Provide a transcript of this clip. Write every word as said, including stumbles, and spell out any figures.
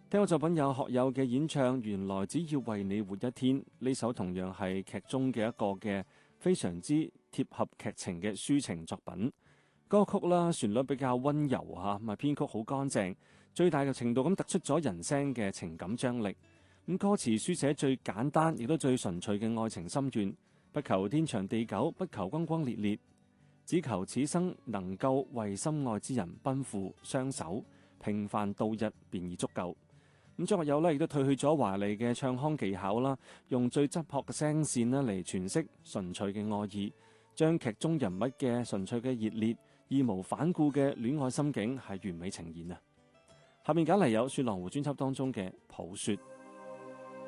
聽過作品有學友嘅演唱《原來只要為你活一天》，呢首同樣係劇中嘅一個嘅非常之貼合劇情嘅抒情作品。歌曲啦，旋律比較溫柔嚇，咪編曲好乾淨，最大嘅程度咁突出咗人聲嘅情感張力。咁歌詞書寫最簡單亦都最純粹嘅愛情心願，不求天長地久，不求轟轟烈烈，只求此生能夠為心愛之人奔赴相守，平凡度日便已足夠。咁張學友咧亦都褪去咗華麗嘅唱腔技巧啦，用最質樸嘅聲線咧嚟詮釋純粹嘅愛意，將劇中人物嘅純粹嘅熱烈、義無反顧嘅戀愛心境係完美呈現啊！下面揀嚟有《雪狼湖》專輯當中嘅《抱雪》。